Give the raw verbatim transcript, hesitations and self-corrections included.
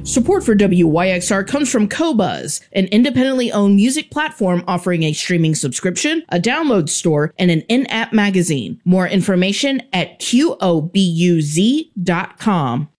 Support for W Y X R comes from Qobuz, an independently owned music platform offering a streaming subscription, a download store, and an in-app magazine. More information at Q O B U Z dot com.